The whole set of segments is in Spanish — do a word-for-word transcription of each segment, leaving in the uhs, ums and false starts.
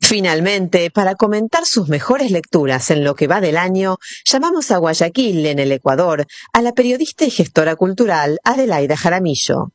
Finalmente, para comentar sus mejores lecturas en lo que va del año, llamamos a Guayaquil, en el Ecuador, a la periodista y gestora cultural Adelaida Jaramillo.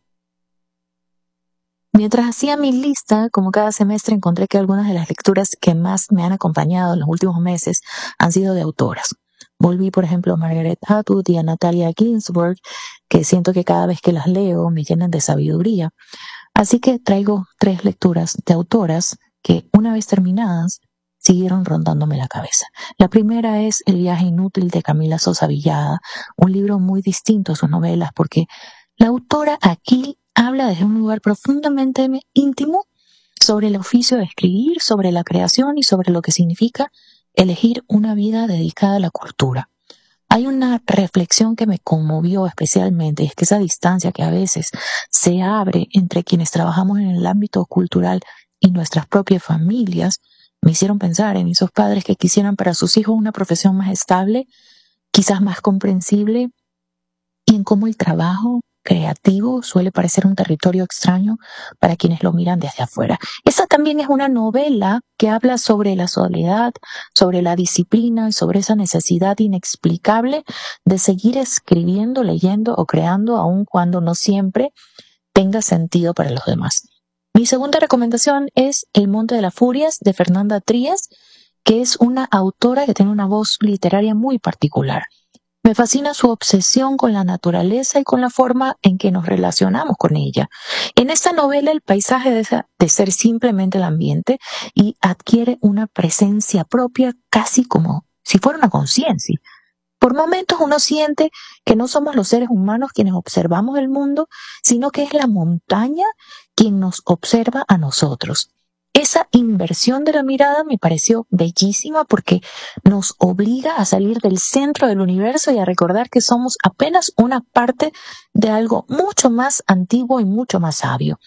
Mientras hacía mi lista, como cada semestre, encontré que algunas de las lecturas que más me han acompañado en los últimos meses han sido de autoras. Volví, por ejemplo, a Margaret Atwood y a Natalia Ginzburg, que siento que cada vez que las leo me llenan de sabiduría. Así que traigo tres lecturas de autoras que, una vez terminadas, siguieron rondándome la cabeza. La primera es El viaje inútil de Camila Sosa Villada, un libro muy distinto a sus novelas porque la autora aquí habla desde un lugar profundamente íntimo sobre el oficio de escribir, sobre la creación y sobre lo que significa elegir una vida dedicada a la cultura. Hay una reflexión que me conmovió especialmente, y es que esa distancia que a veces se abre entre quienes trabajamos en el ámbito cultural y nuestras propias familias me hicieron pensar en esos padres que quisieran para sus hijos una profesión más estable, quizás más comprensible, y en cómo el trabajo creativo suele parecer un territorio extraño para quienes lo miran desde afuera. Esa también es una novela que habla sobre la soledad, sobre la disciplina y sobre esa necesidad inexplicable de seguir escribiendo, leyendo o creando, aun cuando no siempre tenga sentido para los demás. Mi segunda recomendación es El Monte de las Furias, de Fernanda Trías, que es una autora que tiene una voz literaria muy particular. Me fascina su obsesión con la naturaleza y con la forma en que nos relacionamos con ella. En esta novela el paisaje deja de ser simplemente el ambiente y adquiere una presencia propia, casi como si fuera una conciencia. Por momentos uno siente que no somos los seres humanos quienes observamos el mundo, sino que es la montaña quien nos observa a nosotros. Esa inversión de la mirada me pareció bellísima porque nos obliga a salir del centro del universo y a recordar que somos apenas una parte de algo mucho más antiguo y mucho más sabio.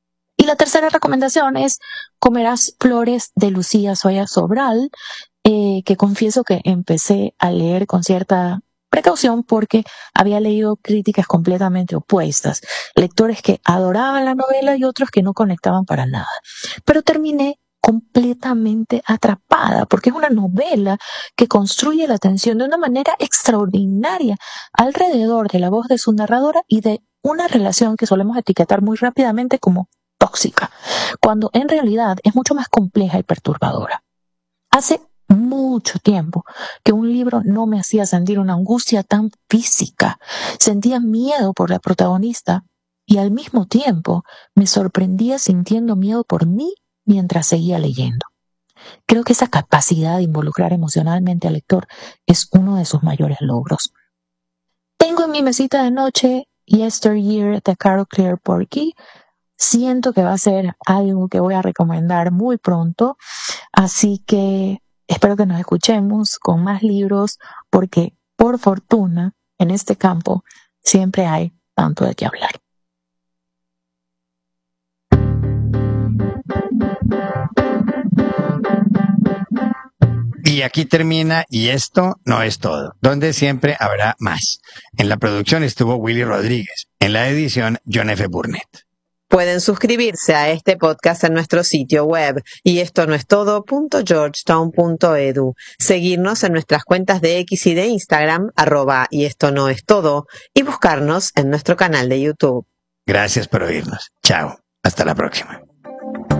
Y la tercera recomendación es Comerás Flores, de Lucía Soya Sobral, eh, que confieso que empecé a leer con cierta precaución porque había leído críticas completamente opuestas, lectores que adoraban la novela y otros que no conectaban para nada. Pero terminé completamente atrapada porque es una novela que construye la atención de una manera extraordinaria alrededor de la voz de su narradora y de una relación que solemos etiquetar muy rápidamente como tóxica, cuando en realidad es mucho más compleja y perturbadora. Hace mucho tiempo que un libro no me hacía sentir una angustia tan física. Sentía miedo por la protagonista y al mismo tiempo me sorprendía sintiendo miedo por mí mientras seguía leyendo. Creo que esa capacidad de involucrar emocionalmente al lector es uno de sus mayores logros. Tengo en mi mesita de noche Yesteryear de Carol Clare Porky. Siento que va a ser algo que voy a recomendar muy pronto, así que espero que nos escuchemos con más libros porque, por fortuna, en este campo siempre hay tanto de qué hablar. Y aquí termina Y esto no es todo, donde siempre habrá más. En la producción estuvo Willy Rodríguez, en la edición John F. Burnett. Pueden suscribirse a este podcast en nuestro sitio web y esto no es todo punto georgetown punto edu, seguirnos en nuestras cuentas de X y de Instagram, arroba y esto no es todo, y buscarnos en nuestro canal de YouTube. Gracias por oírnos. Chao. Hasta la próxima.